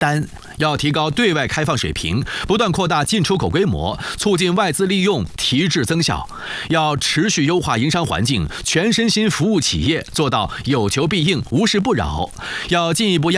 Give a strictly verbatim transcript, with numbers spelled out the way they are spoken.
单。要提高对外开放水平，不断扩大进出口规模，促进外资利用，提质增效。要持续优化营商环境，全身心服务企业，做到有求必应，无事不扰。要进一步